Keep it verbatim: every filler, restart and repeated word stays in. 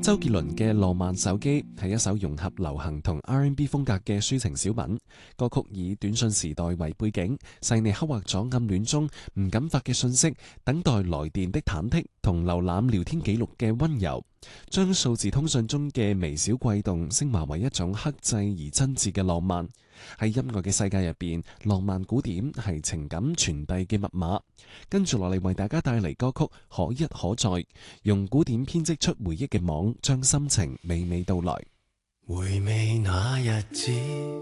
周杰倫嘅《浪漫手機》係一首融合流行同 R and B 風格嘅抒情小品，歌曲以短信時代為背景，細膩刻畫咗暗戀中唔敢發嘅信息、等待來電的忐忑同瀏覽聊天記錄嘅溫柔，將數字通訊中嘅微小悸動升華為一種克制而真摯嘅浪漫。喺音樂嘅世界入邊，浪漫古典係情感傳遞嘅密碼。跟住落嚟為大家帶嚟歌曲《可一可再》，用古典編織出回憶嘅網，將心情娓娓道來。 回味那日子